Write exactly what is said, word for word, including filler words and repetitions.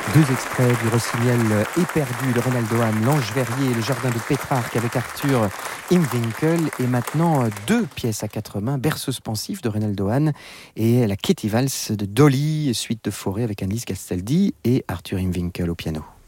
Deux extraits du Rossignol éperdu de Reynaldo Hahn, L'Ange Verrier et le Jardin de Pétrarque avec Arthur Imwinkel. Et maintenant, deux pièces à quatre mains, Berceuse pensive de Reynaldo Hahn et la Ketty Valse de Dolly, suite de Fauré avec Annelise Castaldi et Arthur Imwinkel au piano.